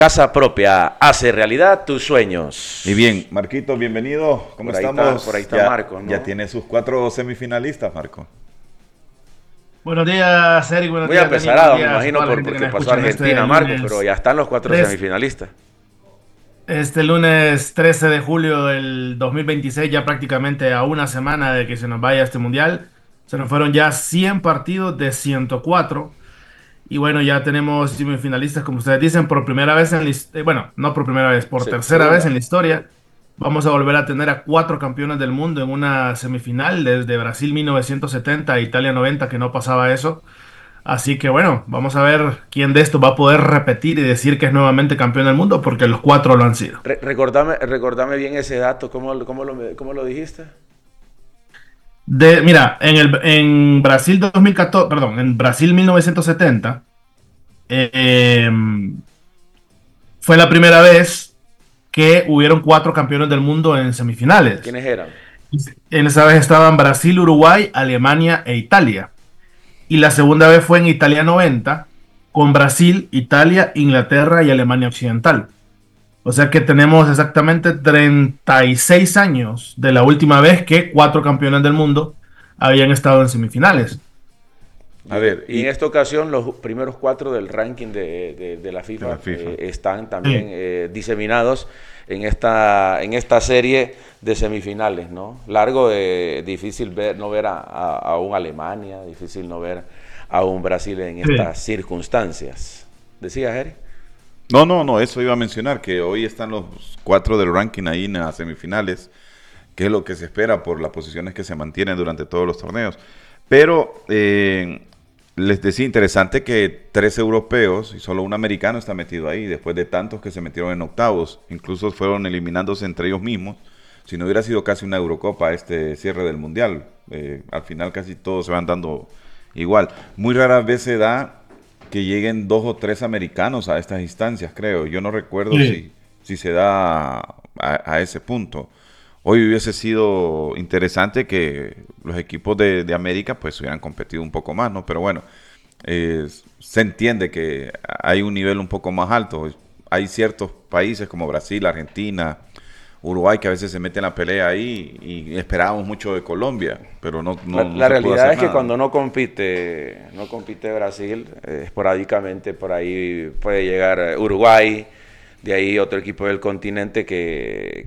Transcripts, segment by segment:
Casa propia, hace realidad tus sueños. Y bien, Marquito, bienvenido. ¿Cómo estamos? Por ahí está ya, Marco, ¿no? ya tiene sus 4 semifinalistas, Marco. Buenos días, Eric. Buenos Muy días, Dani. Buenos apesarado, me días a imagino, toda la gente que porque nos pasó escucha en Argentina, Marco, pero ya están los 4 3 semifinalistas. este lunes 13 de julio del 2026, ya prácticamente a una semana de que se nos vaya este mundial. Se nos fueron ya 100 partidos de 104. Y bueno, ya tenemos semifinalistas, como ustedes dicen, por primera vez en la historia. Bueno, no por primera vez, por tercera vez Segunda. en la historia. Vamos a volver a tener a 4 campeones del mundo en una semifinal, desde Brasil 1970 a Italia 90, que no pasaba eso. Así que bueno, vamos a ver quién de estos va a poder repetir y decir que es nuevamente campeón del mundo, porque los 4 lo han sido. Recordame bien ese dato, ¿cómo lo dijiste? Mira, en Brasil 2014, perdón, en Brasil 1970, eh, fue la primera vez que hubieron 4 campeones del mundo en semifinales. ¿Quiénes eran? En esa vez estaban Brasil, Uruguay, Alemania e Italia. Y la segunda vez fue en Italia 90, con Brasil, Italia, Inglaterra y Alemania Occidental. O sea que tenemos exactamente 36 años de la última vez que 4 campeones del mundo habían estado en semifinales. A ver, Y en esta ocasión los primeros 4 del ranking de la FIFA, están también diseminados en esta serie de semifinales, ¿no? Difícil no ver a un Alemania, difícil no ver a un Brasil en estas circunstancias. ¿Decías, Eric? No, eso iba a mencionar, que hoy están los 4 del ranking ahí en las semifinales, que es lo que se espera por las posiciones que se mantienen durante todos los torneos. Pero les decía, interesante que 3 europeos y solo un americano está metido ahí, después de tantos que se metieron en octavos, incluso fueron eliminándose entre ellos mismos. Si no hubiera sido casi una Eurocopa este cierre del Mundial, al final casi todos se van dando igual. Muy raras veces se da que lleguen 2 o 3 americanos a estas instancias, creo. Yo no recuerdo si se da a ese punto. Hoy hubiese sido interesante que los equipos de América pues hubieran competido un poco más, ¿no? Pero bueno, se entiende que hay un nivel un poco más alto. Hay ciertos países como Brasil, Argentina, Uruguay que a veces se meten en la pelea ahí y esperábamos mucho de Colombia, pero no La se pudo realidad hacer es que nada. cuando no compite Brasil, esporádicamente por ahí puede llegar Uruguay, de ahí otro equipo del continente que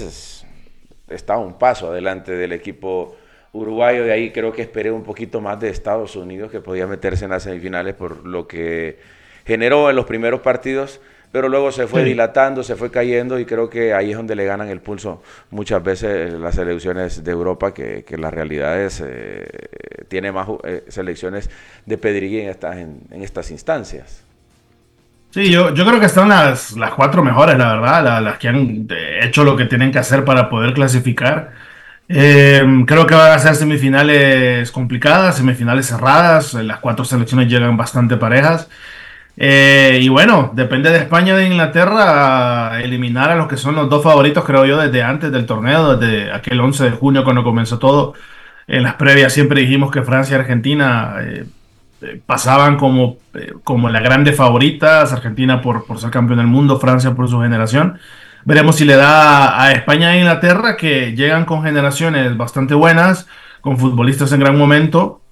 está un paso adelante del equipo uruguayo. De ahí creo que esperé un poquito más de Estados Unidos, que podía meterse en las semifinales por lo que generó en los primeros partidos, pero luego se fue dilatando, se fue cayendo, y creo que ahí es donde le ganan el pulso muchas veces las selecciones de Europa, que la realidad es tiene más selecciones de pedigrí en estas instancias. Sí, yo creo que están las 4 mejores, la verdad, las que han hecho lo que tienen que hacer para poder clasificar. Creo que van a ser semifinales complicadas, semifinales cerradas. Las 4 selecciones llegan bastante parejas. Y bueno, depende de España e de Inglaterra eliminar a los que son los 2 favoritos, creo yo, desde antes del torneo, desde aquel 11 de junio cuando comenzó todo. En las previas siempre dijimos que Francia y Argentina pasaban como las grandes favoritas, Argentina por ser campeón del mundo, Francia por su generación. Veremos si le da a España e Inglaterra, que llegan con generaciones bastante buenas, con futbolistas en gran momento.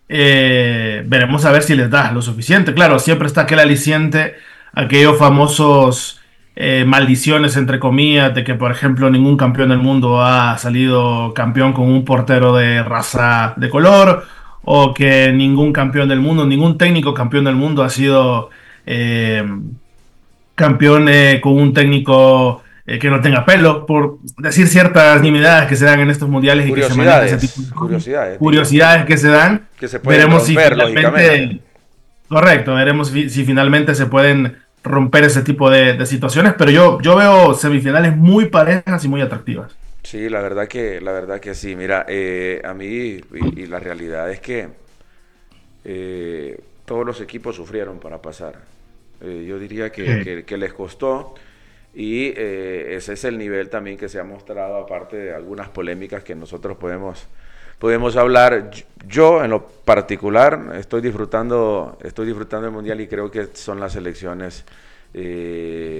Veremos a ver si les da lo suficiente. Claro, siempre está aquel aliciente, aquellos famosos maldiciones, entre comillas, de que, por ejemplo, ningún campeón del mundo ha salido campeón con un portero de raza de color, o que ningún campeón del mundo, ningún técnico campeón del mundo ha sido eh, campeón con un técnico que no tenga pelo, por decir ciertas nimiedades que se dan en estos mundiales y que se manejan ese tipo de cosas. Digamos, Curiosidades que se dan. que se pueden Veremos si romper, lógicamente. finalmente, correcto, veremos si finalmente se pueden romper ese tipo de situaciones, pero yo veo semifinales muy parejas y muy atractivas. Sí, la verdad que sí. Mira, a mí y la realidad es que todos los equipos sufrieron para pasar. Yo diría que les costó, y ese es el nivel también que se ha mostrado, aparte de algunas polémicas que nosotros podemos hablar. Yo en lo particular estoy disfrutando el mundial, y creo que son las selecciones eh,